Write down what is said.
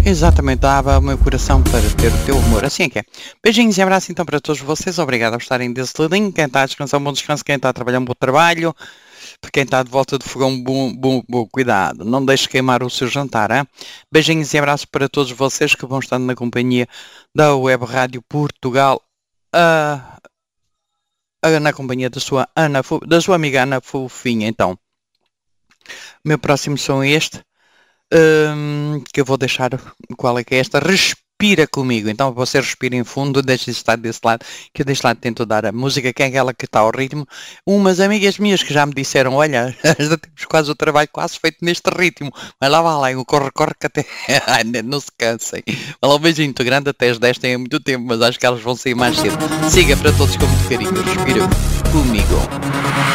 Exatamente, dava o meu coração para ter o teu humor, assim é que é. Beijinhos e abraços então para todos vocês, obrigado por estarem desse ladinho, quem está a descansar um bom descanso, quem está a trabalhar um bom trabalho, para quem está de volta do fogão, bom cuidado, não deixe queimar o seu jantar, hein? Beijinhos e abraços para todos vocês que vão estar na companhia da Web Rádio Portugal, na companhia da sua, da sua amiga Ana Fofinha, então. O meu próximo som é este. Que eu vou deixar, qual é que é esta? Respira comigo, então você respira em fundo, deixa de estar desse lado, que eu deste lado tento dar a música, que é aquela que está ao ritmo. Umas amigas minhas que já me disseram, olha, já temos quase o trabalho quase feito neste ritmo, mas lá vai lá, eu corre que até não se cansem. Mas lá um beijinho muito grande, até as 10 tem muito tempo, mas acho que elas vão sair mais cedo. Siga para todos com muito carinho, respira comigo.